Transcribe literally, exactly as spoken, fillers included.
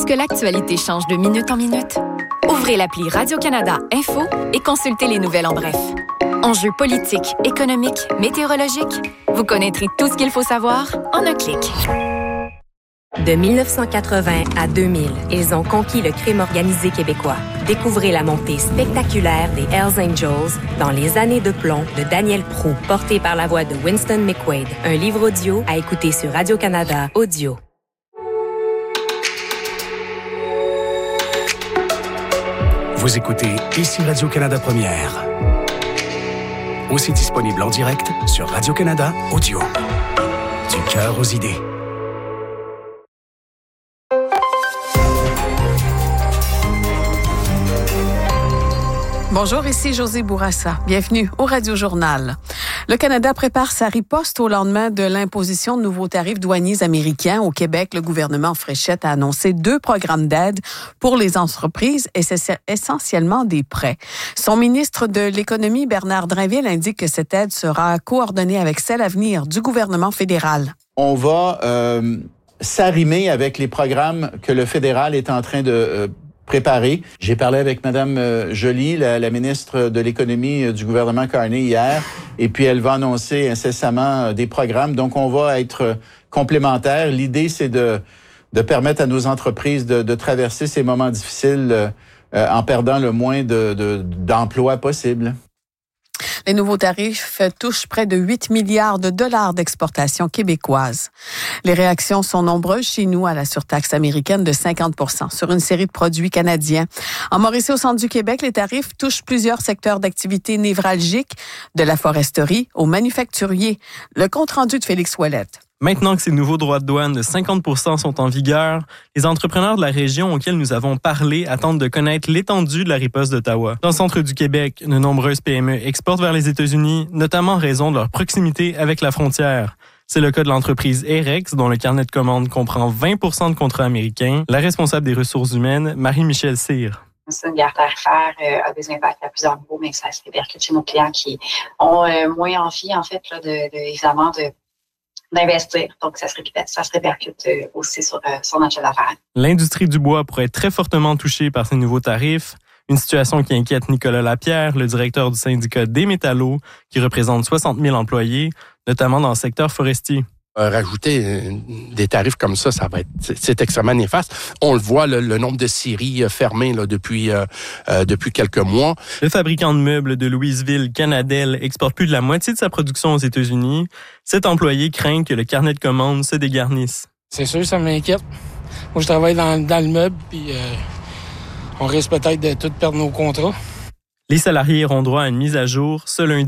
que l'actualité change de minute en minute? Ouvrez l'appli Radio-Canada Info et consultez les nouvelles en bref. Enjeux politiques, économiques, météorologiques, vous connaîtrez tout ce qu'il faut savoir en un clic. De dix-neuf cent quatre-vingts à deux mille, ils ont conquis le crime organisé québécois. Découvrez la montée spectaculaire des Hells Angels dans Les années de plomb de Daniel Proulx, porté par la voix de Winston McQuaid. Un livre audio à écouter sur Radio-Canada Audio. Vous écoutez Ici Radio-Canada Première. Aussi disponible en direct sur Radio-Canada Audio. Du cœur aux idées. Bonjour, ici Josée Bourassa. Bienvenue au Radio Journal. Le Canada prépare sa riposte au lendemain de l'imposition de nouveaux tarifs douaniers américains. Au Québec, le gouvernement Fréchette a annoncé deux programmes d'aide pour les entreprises et c'est essentiellement des prêts. Son ministre de l'Économie, Bernard Drainville, indique que cette aide sera coordonnée avec celle à venir du gouvernement fédéral. On va euh, s'arrimer avec les programmes que le fédéral est en train de euh, préparé. J'ai parlé avec Mme Joly, la, la ministre de l'Économie du gouvernement Carney hier, et puis elle va annoncer incessamment des programmes. Donc, on va être complémentaires. L'idée, c'est de, de permettre à nos entreprises de, de traverser ces moments difficiles euh, en perdant le moins de, de, d'emplois possible. Les nouveaux tarifs touchent près de huit milliards de dollars d'exportation québécoise. Les réactions sont nombreuses chez nous à la surtaxe américaine de cinquante pour cent sur une série de produits canadiens. En Mauricie, au centre du Québec, les tarifs touchent plusieurs secteurs d'activité névralgiques, de la foresterie au manufacturier. Le compte-rendu de Félix Ouellette. Maintenant que ces nouveaux droits de douane de cinquante pour cent sont en vigueur, les entrepreneurs de la région auxquels nous avons parlé attendent de connaître l'étendue de la riposte d'Ottawa. Dans le centre du Québec, de nombreuses P M E exportent vers les États-Unis, notamment en raison de leur proximité avec la frontière. C'est le cas de l'entreprise Aerex, dont le carnet de commandes comprend vingt pour cent de contrats américains. La responsable des ressources humaines, Marie-Michel Cyr. Une guerre tarifaire euh, a des impacts à plusieurs niveaux, mais ça se répercute chez nos clients qui ont euh, moins envie, en fait, là, de, de, évidemment, de d'investir. Donc, ça se répercute, ça se répercute aussi sur, euh, sur notre chiffre d'affaires. L'industrie du bois pourrait être très fortement touchée par ces nouveaux tarifs, une situation qui inquiète Nicolas Lapierre, le directeur du syndicat des métallos, qui représente soixante mille employés, notamment dans le secteur forestier. Euh, rajouter des tarifs comme ça, ça va être c'est, c'est extrêmement néfaste. On le voit, le, le nombre de scieries fermées là, depuis euh, euh, depuis quelques mois. Le fabricant de meubles de Louisville, Canadel, exporte plus de la moitié de sa production aux États-Unis. Cet employé craint que le carnet de commandes se dégarnisse. C'est sûr, ça m'inquiète. Moi, je travaille dans, dans le meuble, puis euh, on risque peut-être de tout perdre nos contrats. Les salariés auront droit à une mise à jour ce lundi.